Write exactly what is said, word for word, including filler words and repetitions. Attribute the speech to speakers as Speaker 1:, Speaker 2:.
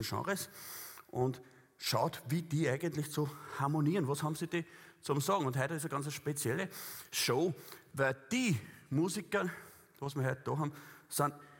Speaker 1: Genres und schaut, wie die eigentlich so harmonieren. Was haben sie die zum Sagen? Und heute ist eine ganz spezielle Show, weil die Musiker, was wir heute da haben, sind